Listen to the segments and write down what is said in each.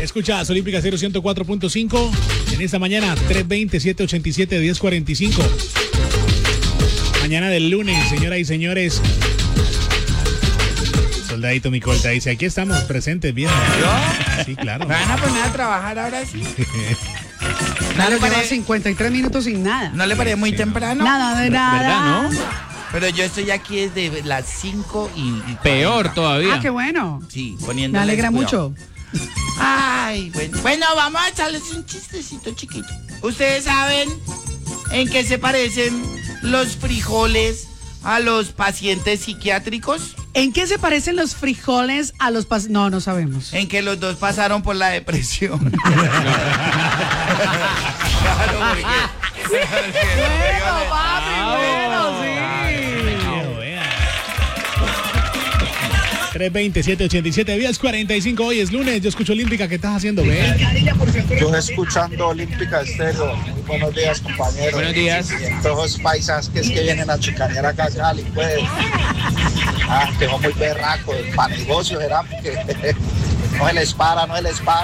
Escuchas Olímpica 104.5. En esta mañana, 320-787-1045. Mañana del lunes, señoras y señores. Soldadito Micolta dice, aquí estamos presentes bien. ¿Yo? Sí, claro. ¿Me van a poner a trabajar ahora sí? ¿No le parece 53 minutos sin nada? ¿No le parece muy temprano? Nada de nada. ¿Verdad, no? Pero yo estoy aquí desde las 5 y Peor 40. todavía. Ah, qué bueno. Sí, poniendo. Me alegra mucho. Ay, bueno, vamos a echarles un chistecito chiquito. ¿Ustedes saben en qué se parecen los frijoles a los pacientes psiquiátricos? ¿En qué se parecen los frijoles a los No, no sabemos. En que los dos pasaron por la depresión. Claro, Bueno, papi, bueno, sí. 320-787-1045. Hoy es lunes. Yo escucho Olímpica. ¿Qué estás haciendo, ve? Yo escuchando Olímpica Estéreo. Buenos días, compañeros. Buenos días. Y en todos los paisas que vienen a chicanear acá a Cali, pues. Que son muy berracos. Para negocio, será porque no se les para. Un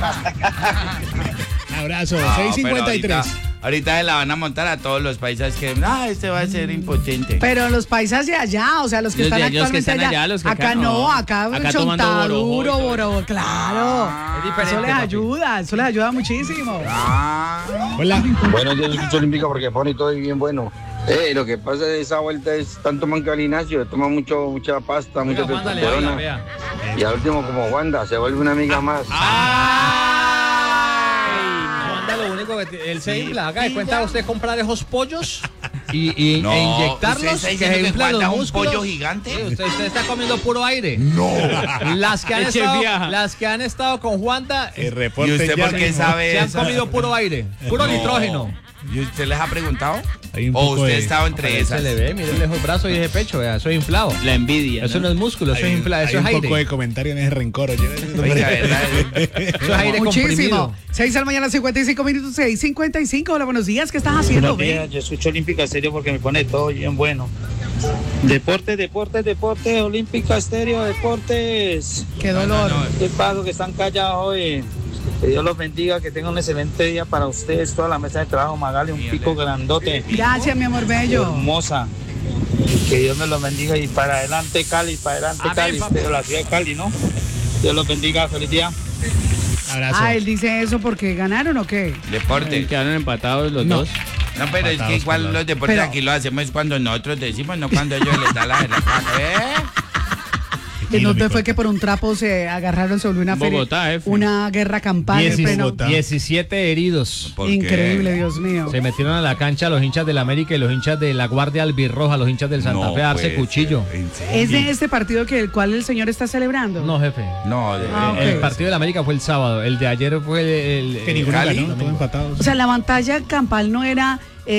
abrazo. No, 653. Ahorita se la van a montar a todos los paisas que, este va a ser impotente. Pero los paisas de allá, o sea, los que están actualmente allá. los que acá no, acá tomando chontaduro, borojo, claro. Es diferente, Eso les papi. ayuda, muchísimo. Hola. Bueno, yo escucho Olímpica porque pone todo bien bueno. Lo que pasa de esa vuelta es tanto man que al gimnasio, toma mucha pasta, mucha testosterona. Y al último, como Wanda, se vuelve una amiga más. Wanda, lo único que él se infla. Haga de cuenta usted comprar esos pollos e inyectarlos, ¿usted está que diciendo se que inflan los Wanda es un músculos. pollo gigante? Sí, usted está comiendo puro aire. No. Las que han estado con Wanda El ¿Y reporte usted ya por qué mismo. sabe se han eso? comido puro aire, puro No. nitrógeno. ¿Y usted les ha preguntado? Hay un ¿O poco usted de- ha estado entre Se esas? le ve, mire esos brazos y ese pecho, vea, eso es inflado. La envidia. Eso no es músculo, eso es inflado, eso Hay es un poco de aire. comentario en ese rencor. Oiga, ¿verdad? Eso es aire Muchísimo. comprimido. 6 de la mañana, 55 minutos, 6:55. Hola, buenos días. ¿Qué estás haciendo, ve? Yo escucho Olímpica Estéreo porque me pone todo bien bueno. Deportes, Olímpica Estéreo, deportes. Qué dolor. ¿Qué pasa? Que están callados hoy. Que Dios los bendiga, que tengan un excelente día para ustedes, toda la mesa de trabajo, Magali, un pico grandote, Gracias, mi amor bello. hermosa. Que Dios me los bendiga y para adelante Cali, pero la ciudad de Cali, ¿no? Dios los bendiga, feliz día. Abrazo. Ah, él dice eso porque ganaron o qué. Deporte. Quedaron empatados los No. dos. No, pero es que Patados igual por los deportes Pero- aquí lo hacemos cuando nosotros decimos, no cuando ellos les da la gana. ¿No te fue que por un trapo se agarraron sobre una feria? Bogotá, Una guerra campal en pleno. 17 heridos. ¿Por qué? Increíble, Dios mío. Se metieron a la cancha los hinchas del América y los hinchas de la Guardia Albirroja, los hinchas del Santa No Fe a darse puede cuchillo. ser, ¿en serio? ¿Es de este partido que el cual el señor está celebrando? No, jefe. No, Ah, El ok. partido del América fue el sábado, el de ayer fue el Que ninguno Cali. ganó, todos empatados. O sea, la batalla campal no era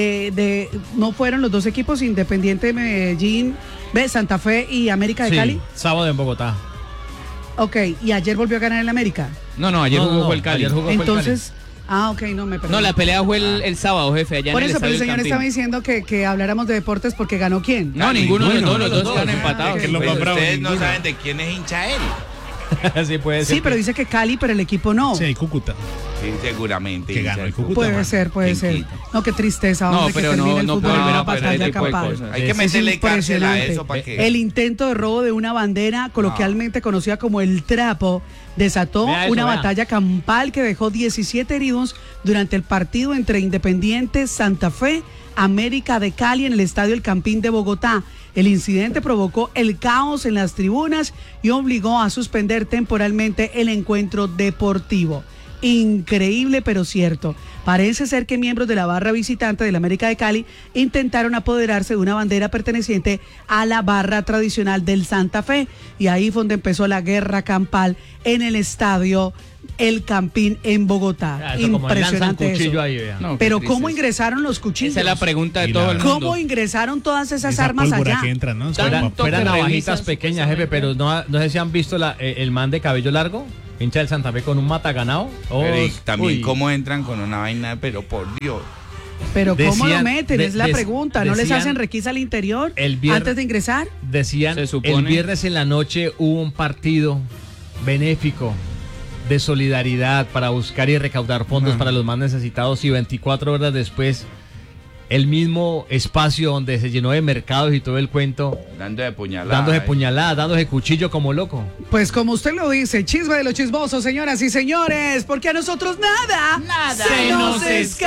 no fueron los dos equipos, Independiente de Medellín, Santa Fe y América de sí, Cali. sábado en Bogotá. Ok, y ayer volvió a ganar el América. No, ayer jugó fue el Cali. Ayer jugó fue el Entonces, ok, no me perdí. No, la pelea fue el sábado, jefe, allá Por en el eso, pero el estadio señor del estaba Campín. diciendo que habláramos de deportes porque ganó quién. No, ninguno de Ninguno. los dos quedaron empatados. que lo Pues más bravo, ustedes no ninguno. saben de quién es hincha él. Cali. Sí, puede ser. Sí, pero dice que Cali, pero el equipo no. Sí, hay Cúcuta. Sí, seguramente. Que hincha ganó el del Cúcuta. Puede mano. ser, puede ¿Quién ser. quita? No, qué tristeza, No, hombre, que pero termine el no fútbol puede en volver una a pasar batalla ese tipo de campal. cosas. Hay que Es meterle cárcel a impresionante. eso para que... El intento de robo de una bandera, coloquialmente conocida como el trapo, desató Vea eso, una vea. batalla campal que dejó 17 heridos durante el partido entre Independiente Santa Fe, América de Cali en el Estadio El Campín de Bogotá. El incidente provocó el caos en las tribunas y obligó a suspender temporalmente el encuentro deportivo. Increíble pero cierto. Parece ser que miembros de la barra visitante del América de Cali intentaron apoderarse de una bandera perteneciente a la barra tradicional del Santa Fe y ahí fue donde empezó la guerra campal en el estadio El Campín en Bogotá. Ah, eso como lanzan Impresionante cuchillo eso. ahí, vea. No, qué Pero tristeza. ¿cómo ingresaron los cuchillos? Esa es la pregunta de Y todo la- el mundo. ¿Cómo ingresaron todas esas Esa armas pólvora allá? que entra, ¿no? Tanto Fueran que navajitas revisan, pequeñas, jefe, pero no sé si han visto el man de cabello largo, hincha del Santa Fe con un mataganao. Pero y Uy. también cómo entran con una vaina, pero por Dios. Pero ¿cómo lo Decían- meten? Es la pregunta. ¿No les decían hacen requisa al interior el viernes- antes de ingresar? Decían, Se supone. el viernes en la noche hubo un partido benéfico de solidaridad para buscar y recaudar fondos para los más necesitados, y 24 horas después el mismo espacio donde se llenó de mercados y todo el cuento, Dándose puñalada. dándose cuchillo como loco. Pues como usted lo dice, chisme de los chismosos, señoras y señores, porque a nosotros nada se nos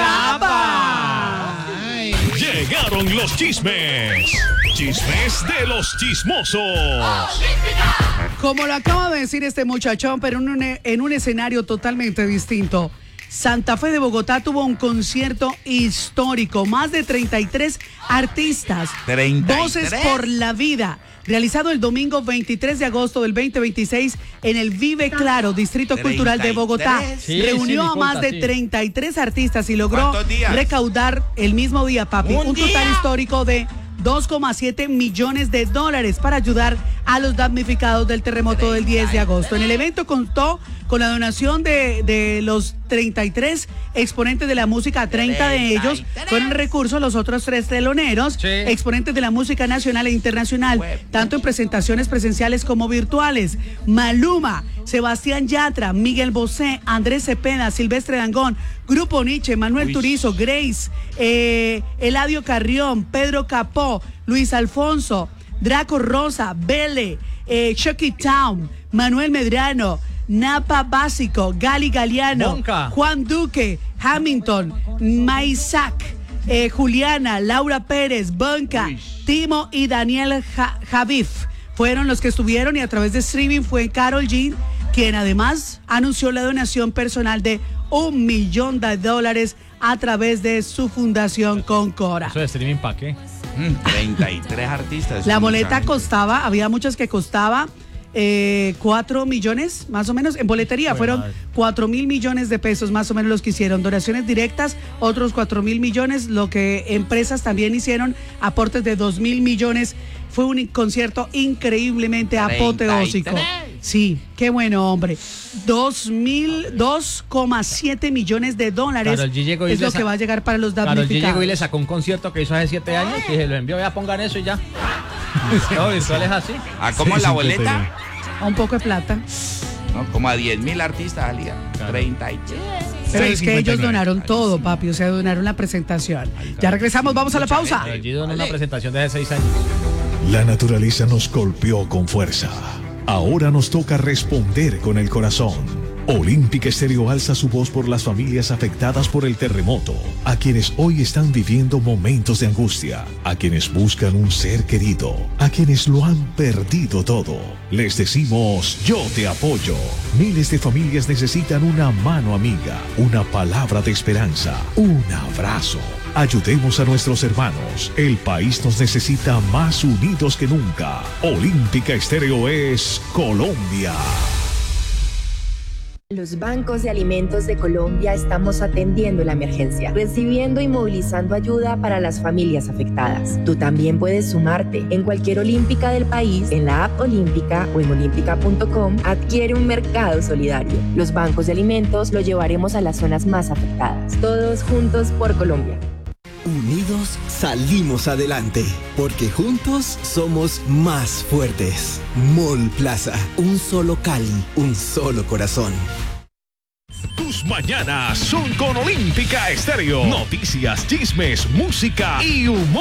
escapa. Ay. Llegaron los chismes. Chismes de los chismosos. Como lo acaba de decir este muchachón, pero en un escenario totalmente distinto. Santa Fe de Bogotá tuvo un concierto histórico, más de 33 artistas, 33. Voces por la Vida, realizado el domingo 23 de agosto del 2026 en el Vive Claro, Distrito Cultural de Bogotá. Sí, Reunió sí, a más de sí. 33 artistas y logró ¿Cuántos días? recaudar el mismo día, papi, un total día? histórico de 2,7 millones de dólares para ayudar a los damnificados del terremoto del 10 de agosto. En el evento contó con la donación de los 33 exponentes de la música, 30 de ellos fueron recursos, los otros 3 teloneros, Sí. exponentes de la música nacional e internacional, tanto en presentaciones presenciales como virtuales. Maluma, Sebastián Yatra, Miguel Bosé, Andrés Cepeda, Silvestre Dangond, Grupo Nietzsche, Manuel Turizo, Grace, Eladio Carrión, Pedro Capó, Luis Alfonso, Draco Rosa, Bele, Chucky Town, Manuel Medrano, Napa Básico, Gali Galiano, Bonca. Juan Duque, Hamilton, Maisac, Juliana, Laura Pérez, Bonca, Timo y Daniel Javif fueron los que estuvieron, y a través de streaming fue Karol G, quien además anunció la donación personal de $1 millón a través de su fundación Concora. Eso de streaming, ¿para qué? 33 artistas. La mucha boleta gente. costaba, había muchas que costaba 4 millones más o menos en boletería. Fueron 4.000 millones de pesos más o menos los que hicieron. Donaciones directas, otros 4.000 millones. Lo que empresas también hicieron, aportes de 2.000 millones. Fue un concierto increíblemente 33. apoteósico. Sí, qué bueno, hombre. 2,7 millones de dólares Karol G llegó y es le lo sa- que va a llegar para los Karol G damnificados. llegó y le sacó un concierto que hizo hace 7 años y se lo envió, ya pongan eso y ya. No, virtual es así. ¿A cómo es la Sí, boleta? Un poco de plata. No, como a 10.000 artistas al día. 33. Pero es que ellos 6.59. donaron todo, papi, o sea, donaron la presentación. Ya regresamos, vamos a la pausa. Karol G donó una presentación de hace 6 años. La naturaleza nos golpeó con fuerza. Ahora nos toca responder con el corazón. Olímpica Estéreo alza su voz por las familias afectadas por el terremoto, a quienes hoy están viviendo momentos de angustia, a quienes buscan un ser querido, a quienes lo han perdido todo. Les decimos, yo te apoyo. Miles de familias necesitan una mano amiga, una palabra de esperanza, un abrazo. Ayudemos a nuestros hermanos. El país nos necesita más unidos que nunca. Olímpica Estéreo es Colombia. Los bancos de alimentos de Colombia estamos atendiendo la emergencia, recibiendo y movilizando ayuda para las familias afectadas. Tú también puedes sumarte. En cualquier olímpica del país, en la app Olímpica o en olímpica.com, adquiere un mercado solidario. Los bancos de alimentos lo llevaremos a las zonas más afectadas. Todos juntos por Colombia. Unidos salimos adelante, porque juntos somos más fuertes. Mall Plaza, un solo Cali, un solo corazón. Tus mañanas son con Olímpica Estéreo. Noticias, chismes, música y humor.